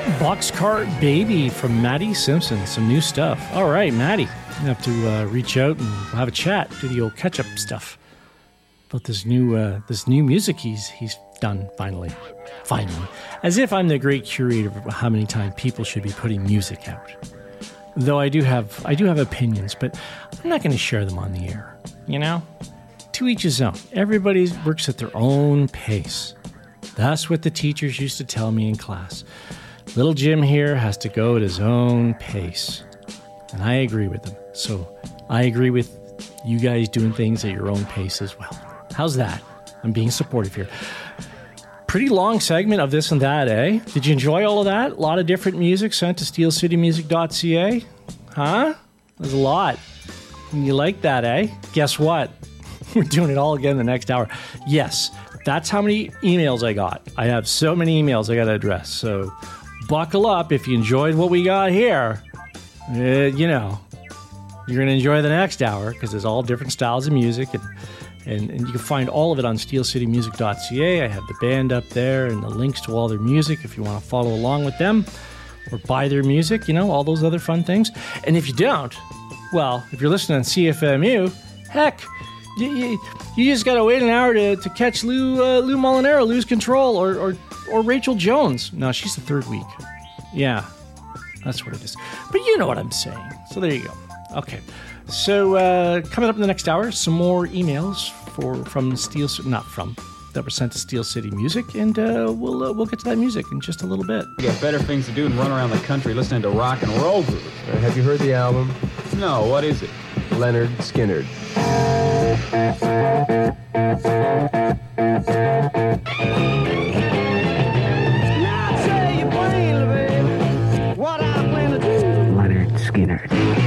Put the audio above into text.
Boxcar Baby from Maddie Simpson. Some new stuff. All right, Maddie. You have to reach out and have a chat, do the old catch-up stuff about this new music he's done finally. As if I'm the great curator of how many times people should be putting music out. Though I do have opinions, but I'm not going to share them on the air. You know, to each his own. Everybody works at their own pace. That's what the teachers used to tell me in class. Little Jim here has to go at his own pace. And I agree with them. So I agree with you guys doing things at your own pace as well. How's that? I'm being supportive here. Pretty long segment of this and that, eh? Did you enjoy all of that? A lot of different music sent to steelcitymusic.ca? Huh? There's a lot. And you like that, eh? Guess what? We're doing it all again the next hour. Yes, that's how many emails I got. I have so many emails I got to address. So buckle up if you enjoyed what we got here. You know, you're going to enjoy the next hour because there's all different styles of music. And you can find all of it on steelcitymusic.ca. I have the band up there and the links to all their music if you want to follow along with them or buy their music, you know, all those other fun things. And if you don't, well, if you're listening on CFMU, heck, you just got to wait an hour to catch Lou Molinaro, Lose Control, or Rachel Jones. No, she's the third week. Yeah, that's what it is. But you know what I'm saying. So there you go. Okay. So coming up in the next hour, some more emails that were sent to Steel City Music, and we'll get to that music in just a little bit. You got better things to do than run around the country listening to rock and roll groups. Have you heard the album? No, what is it? Leonard Skinner. Leonard Skinner.